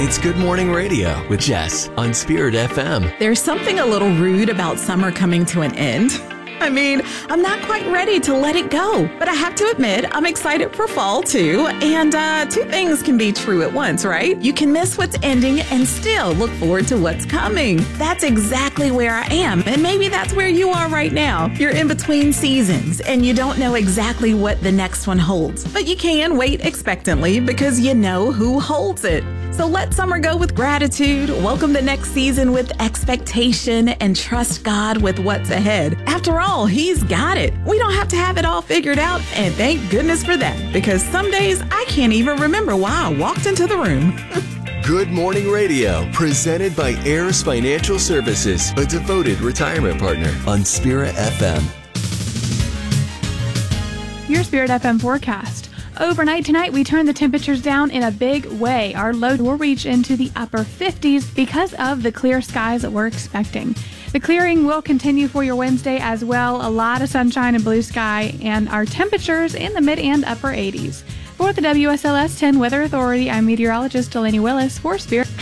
It's Good Morning Radio with Jess on Spirit FM. There's something a little rude about summer coming to an end. I mean, I'm not quite ready to let it go, but I have to admit, I'm excited for fall too. And two things can be true at once, right? You can miss what's ending and still look forward to what's coming. That's exactly where I am. And maybe that's where you are right now. You're in between seasons and you don't know exactly what the next one holds, but you can wait expectantly because you know who holds it. So let summer go with gratitude, welcome the next season with expectation, and trust God with what's ahead. After all, He's got it. We don't have to have it all figured out, and thank goodness for that, because some days I can't even remember why I walked into the room. Good Morning Radio, presented by Heirs Financial Services, a devoted retirement partner on Spirit FM. Your Spirit FM forecast. Overnight tonight, we turn the temperatures down in a big way. Our low will reach into the upper 50s because of the clear skies that we're expecting. The clearing will continue for your Wednesday as well. A lot of sunshine and blue sky, and our temperatures in the mid and upper 80s. For the WSLS 10 Weather Authority, I'm meteorologist Delaney Willis for Spirit.